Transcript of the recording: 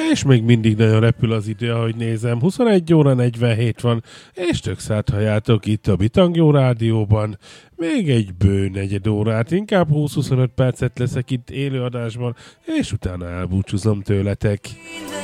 És még mindig nagyon repül az idő, ahogy nézem. 21 óra 47 van, és tök szállt halljátok itt a Bitangyó Rádióban. Még egy bő negyed órát, inkább 20-25 percet leszek itt élőadásban, és utána elbúcsúzom tőletek.